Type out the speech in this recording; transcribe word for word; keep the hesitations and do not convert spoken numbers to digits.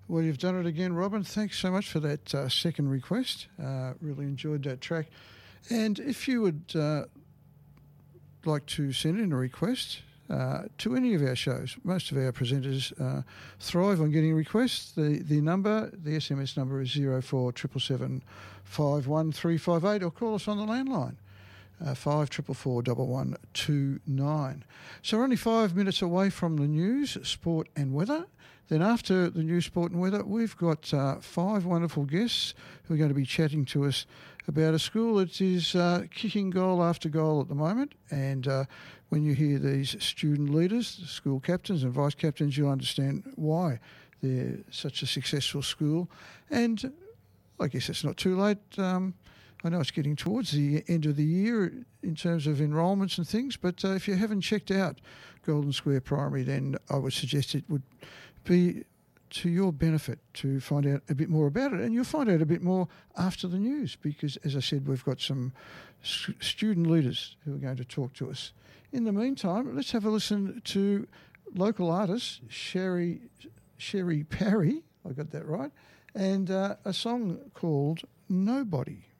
Well, you've done it again, Robin. Thanks so much for that uh, second request. Uh, really enjoyed that track. And if you would uh, like to send in a request uh, to any of our shows, most of our presenters uh, thrive on getting requests. The the number, the S M S number is zero four seven seven five one three five eight, or call us on the landline. Uh, five triple four double one two nine. So we're only five minutes away from the news, sport and weather. Then after the news, sport and weather, we've got uh, five wonderful guests who are going to be chatting to us about a school that is uh, kicking goal after goal at the moment. And uh, when you hear these student leaders, school captains and vice captains, you'll understand why they're such a successful school. And I guess it's not too late. Um, I know it's getting towards the end of the year in terms of enrolments and things, but uh, if you haven't checked out Golden Square Primary, then I would suggest it would be to your benefit to find out a bit more about it. And you'll find out a bit more after the news because, as I said, we've got some s- student leaders who are going to talk to us. In the meantime, let's have a listen to local artist Sherry, Sherry Parry, I got that right, and uh, a song called Nobody.